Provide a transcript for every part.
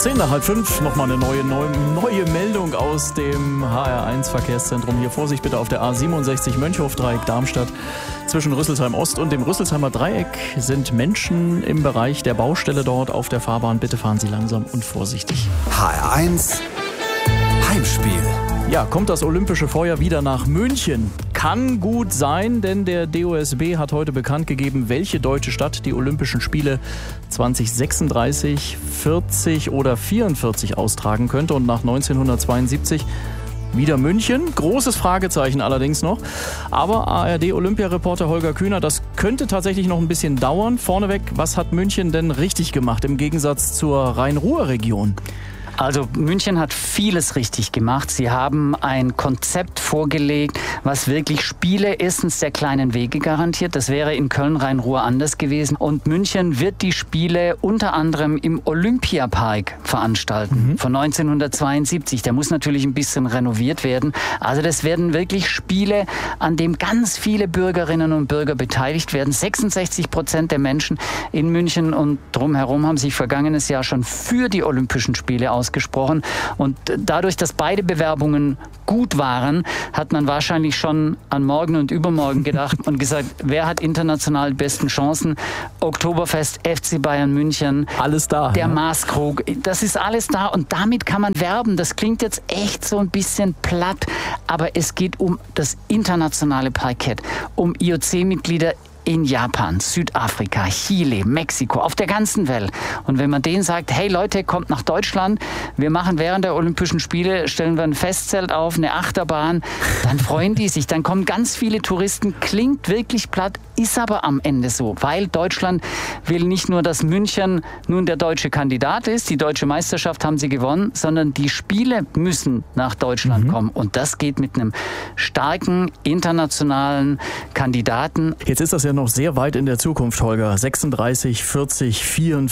10:30, nochmal eine neue Meldung aus dem HR1-Verkehrszentrum. Hier Vorsicht bitte auf der A67 Mönchhof-Dreieck Darmstadt. Zwischen Rüsselsheim Ost und dem Rüsselsheimer Dreieck sind Menschen im Bereich der Baustelle dort auf der Fahrbahn. Bitte fahren Sie langsam und vorsichtig. HR1 Heimspiel. Ja, kommt das Olympische Feuer wieder nach München? Kann gut sein, denn der DOSB hat heute bekannt gegeben, welche deutsche Stadt die Olympischen Spiele 2036, 40 oder 44 austragen könnte. Und nach 1972 wieder München. Großes Fragezeichen allerdings noch. Aber ARD-Olympiareporter Holger Kühner, das könnte tatsächlich noch ein bisschen dauern. Vorneweg, was hat München denn richtig gemacht im Gegensatz zur Rhein-Ruhr-Region? Also München hat vieles richtig gemacht. Sie haben ein Konzept vorgelegt, was wirklich Spiele erstens der kleinen Wege garantiert. Das wäre in Köln-Rhein-Ruhr anders gewesen. Und München wird die Spiele unter anderem im Olympiapark veranstalten, von 1972. Der muss natürlich ein bisschen renoviert werden. Also das werden wirklich Spiele, an dem ganz viele Bürgerinnen und Bürger beteiligt werden. 66% der Menschen in München und drumherum haben sich vergangenes Jahr schon für die Olympischen Spiele ausgesprochen. Und dadurch, dass beide Bewerbungen gut waren, hat man wahrscheinlich schon an morgen und übermorgen gedacht und gesagt, wer hat international die besten Chancen? Oktoberfest, FC Bayern München. Alles da. Der Maßkrug. Das ist alles da und damit kann man werben. Das klingt jetzt echt so ein bisschen platt, aber es geht um das internationale Parkett, um IOC-Mitglieder in Japan, Südafrika, Chile, Mexiko, auf der ganzen Welt. Und wenn man denen sagt, hey Leute, kommt nach Deutschland, wir machen während der Olympischen Spiele, stellen wir ein Festzelt auf, eine Achterbahn, dann freuen die sich, dann kommen ganz viele Touristen, klingt wirklich platt, ist aber am Ende so, weil Deutschland will nicht nur, dass München nun der deutsche Kandidat ist, die deutsche Meisterschaft haben sie gewonnen, sondern die Spiele müssen nach Deutschland kommen. Und das geht mit einem starken internationalen Kandidaten. Jetzt ist das ja noch sehr weit in der Zukunft, Holger. 36, 40,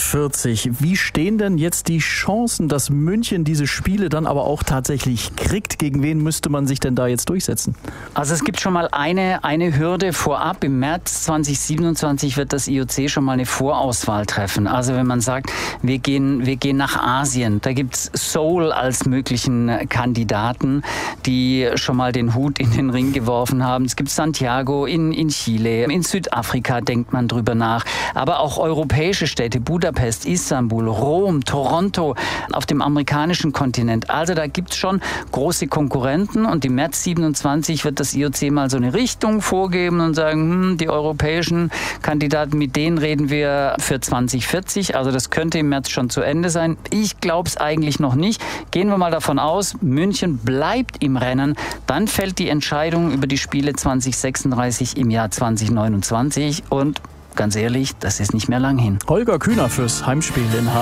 44. Wie stehen denn jetzt die Chancen, dass München diese Spiele dann aber auch tatsächlich kriegt? Gegen wen müsste man sich denn da jetzt durchsetzen? Also es gibt schon mal eine Hürde vorab. Im März 2027 wird das IOC schon mal eine Vorauswahl treffen. Also wenn man sagt, wir gehen nach Asien, da gibt es Seoul als möglichen Kandidaten, die schon mal den Hut in den Ring geworfen haben. Es gibt Santiago in Chile, in Südafrika denkt man drüber nach, aber auch europäische Städte, Budapest, Istanbul, Rom, Toronto, auf dem amerikanischen Kontinent. Also da gibt es schon große Konkurrenten und im März 27 wird das IOC mal so eine Richtung vorgeben und sagen, die europäischen Kandidaten, mit denen reden wir für 2040, also das könnte im März schon zu Ende sein. Ich glaube es eigentlich noch nicht. Gehen wir mal davon aus, München bleibt im Rennen, dann fällt die Entscheidung über die Spiele 2036 im Jahr 2029 und ganz ehrlich, das ist nicht mehr lang hin. Holger Kühner fürs Heimspiel in